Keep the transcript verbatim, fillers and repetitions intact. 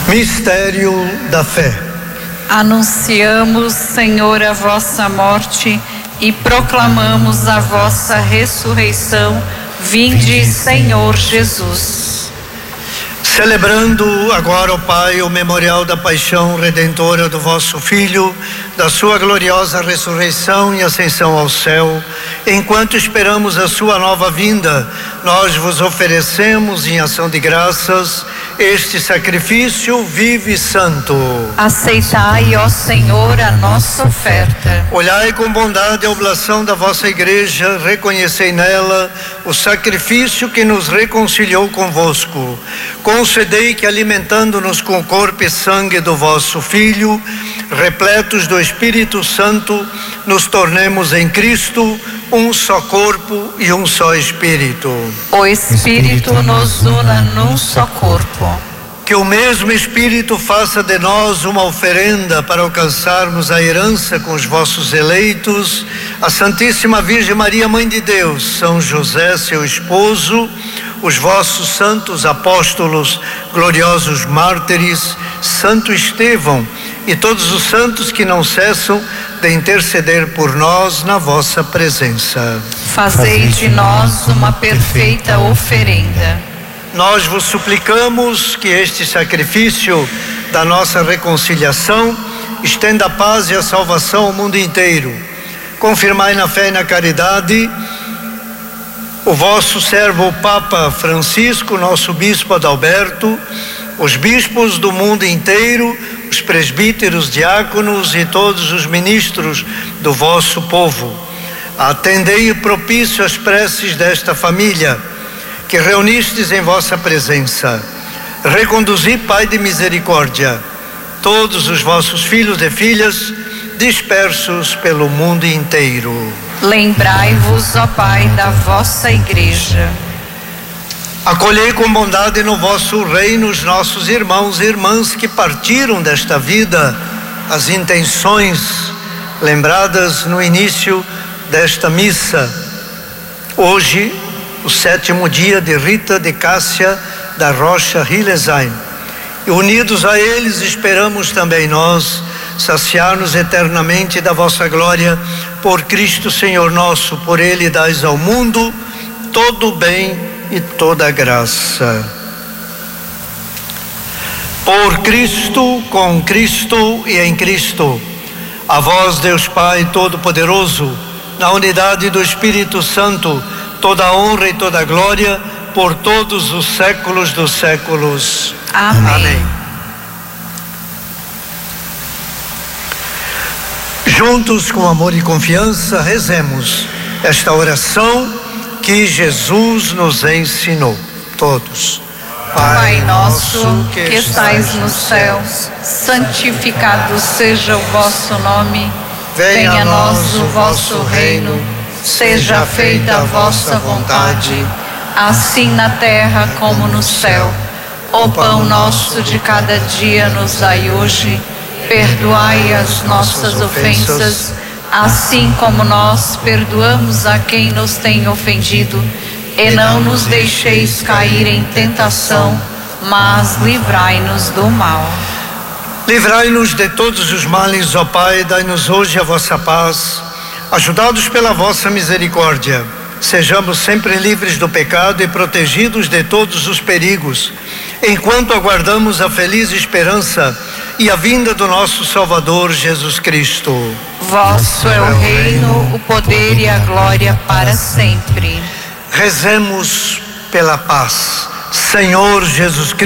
Mistério da fé. Anunciamos, Senhor, a vossa morte e proclamamos a vossa ressurreição. Vinde, Senhor Jesus. Celebrando agora, ó Pai, o memorial da paixão redentora do vosso Filho, da sua gloriosa ressurreição e ascensão ao céu, enquanto esperamos a sua nova vinda, nós vos oferecemos em ação de graças este sacrifício vivo e santo. Aceitai, ó Senhor, a nossa oferta. Olhai com bondade a oblação da vossa igreja, reconhecei nela o sacrifício que nos reconciliou convosco. Concedei que, alimentando-nos com o corpo e sangue do vosso Filho, repletos do Espírito Santo, nos tornemos em Cristo um só corpo e um só Espírito. O Espírito nos una num só corpo. Que o mesmo Espírito faça de nós uma oferenda para alcançarmos a herança com os vossos eleitos, a Santíssima Virgem Maria, Mãe de Deus, São José, seu esposo, os vossos santos apóstolos, gloriosos mártires, Santo Estevão e todos os santos que não cessam de interceder por nós na vossa presença. Fazei de nós uma perfeita oferenda. Nós vos suplicamos que este sacrifício da nossa reconciliação estenda a paz e a salvação ao mundo inteiro. Confirmai na fé e na caridade o vosso servo o Papa Francisco, nosso bispo Adalberto, os bispos do mundo inteiro, os presbíteros, diáconos e todos os ministros do vosso povo. Atendei propício às preces desta família que reunistes em vossa presença. Reconduzi, Pai de misericórdia, todos os vossos filhos e filhas dispersos pelo mundo inteiro. Lembrai-vos, ó Pai, da vossa igreja. Acolhei com bondade no vosso reino os nossos irmãos e irmãs que partiram desta vida, as intenções lembradas no início desta missa. Hoje, o sétimo dia de Rita de Cássia da Rocha Hillesheim. E unidos a eles esperamos também nós saciar-nos eternamente da vossa glória por Cristo Senhor nosso. Por Ele dais ao mundo todo o bem e toda a graça. Por Cristo, com Cristo e em Cristo, a vós, Deus Pai Todo-Poderoso, na unidade do Espírito Santo, toda a honra e toda a glória por todos os séculos dos séculos. Amém. Amém. Juntos, com amor e confiança, rezemos esta oração que Jesus nos ensinou. Todos. Pai nosso que estais nos céus, santificado seja o vosso nome. Venha a nós o vosso reino. Seja feita a vossa vontade, assim na terra como no céu. O pão nosso de cada dia nos dai hoje. Perdoai as nossas ofensas, assim como nós perdoamos a quem nos tem ofendido. E não nos deixeis cair em tentação, mas livrai-nos do mal. Livrai-nos de todos os males, ó Pai, dai-nos hoje a vossa paz. Ajudados pela vossa misericórdia, sejamos sempre livres do pecado e protegidos de todos os perigos, enquanto aguardamos a feliz esperança e a vinda do nosso Salvador Jesus Cristo. Vosso é o reino, o poder e a glória para sempre. Rezemos pela paz. Senhor Jesus Cristo,